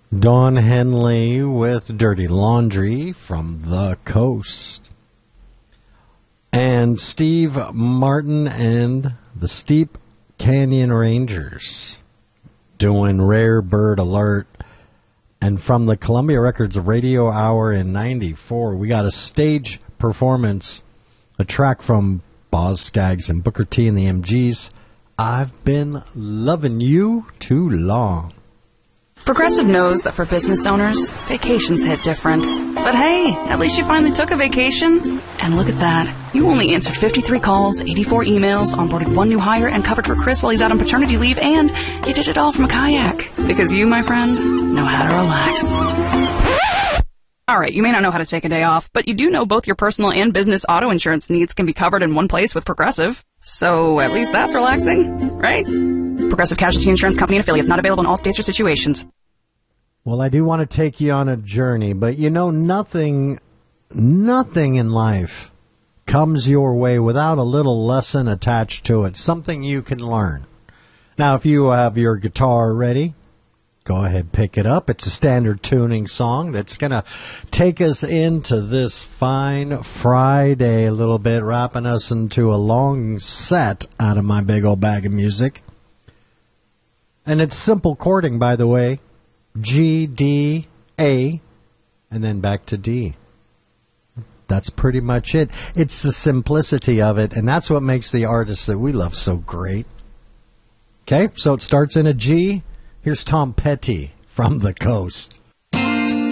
Dawn Henley with Dirty Laundry from the Coast. And Steve Martin and the Steep Canyon Rangers doing Rare Bird Alert. And from the Columbia Records Radio Hour in 94, we got a stage performance, a track from Boz Scaggs and Booker T and the MGs, I've Been Loving You Too Long. Progressive knows that for business owners, vacations hit different. But hey, at least you finally took a vacation. And look at that. You only answered 53 calls, 84 emails, onboarded one new hire, and covered for Chris while he's out on paternity leave, and you did it all from a kayak. Because you, my friend, know how to relax. Alright, you may not know how to take a day off, but you do know both your personal and business auto insurance needs can be covered in one place with Progressive. So at least that's relaxing, right? Progressive Casualty Insurance Company and affiliates, not available in all states or situations. Well, I do want to take you on a journey, but you know, nothing in life comes your way without a little lesson attached to it, something you can learn. Now, if you have your guitar ready, go ahead, pick it up. It's a standard tuning song that's going to take us into this fine Friday a little bit, wrapping us into a long set out of my big old bag of music. And it's simple chording, by the way. G, D, A, and then back to D. That's pretty much it. It's the simplicity of it, and that's what makes the artists that we love so great. Okay, so it starts in a G. Here's Tom Petty from the Coast.